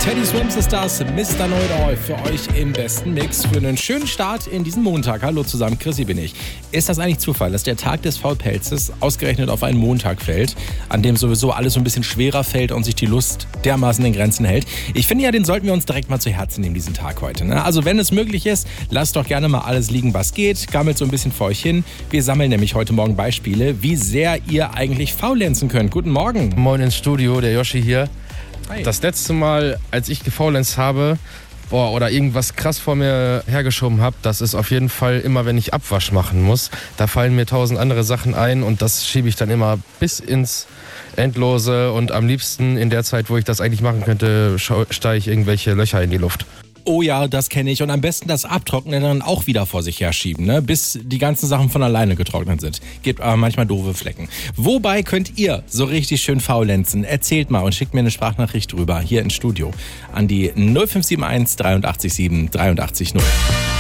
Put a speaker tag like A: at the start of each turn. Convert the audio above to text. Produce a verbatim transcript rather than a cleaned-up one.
A: Teddy Swims ist das, Mister Know-it-all für euch im besten Mix für einen schönen Start in diesen Montag. Hallo zusammen, Chrissy bin ich. Ist das eigentlich Zufall, dass der Tag des Faulpelzes ausgerechnet auf einen Montag fällt, an dem sowieso alles so ein bisschen schwerer fällt und sich die Lust dermaßen in Grenzen hält? Ich finde ja, den sollten wir uns direkt mal zu Herzen nehmen, diesen Tag heute. Ne? Also wenn es möglich ist, lasst doch gerne mal alles liegen, was geht. Gammelt so ein bisschen vor euch hin. Wir sammeln nämlich heute Morgen Beispiele, wie sehr ihr eigentlich faulenzen könnt. Guten Morgen.
B: Moin ins Studio, der Yoshi hier.
A: Hi.
B: Das letzte Mal, als ich gefaulenzt habe, boah, oder irgendwas krass vor mir hergeschoben habe, das ist auf jeden Fall immer, wenn ich Abwasch machen muss. Da fallen mir tausend andere Sachen ein und das schiebe ich dann immer bis ins Endlose. Und am liebsten in der Zeit, wo ich das eigentlich machen könnte, steige ich irgendwelche Löcher in die Luft.
A: Oh ja, das kenne ich. Und am besten das Abtrocknen dann auch wieder vor sich herschieben, ne? Bis die ganzen Sachen von alleine getrocknet sind. Gibt aber manchmal doofe Flecken. Wobei könnt ihr so richtig schön faulenzen? Erzählt mal und schickt mir eine Sprachnachricht rüber hier ins Studio an die null fünf sieben eins drei acht sieben drei acht null.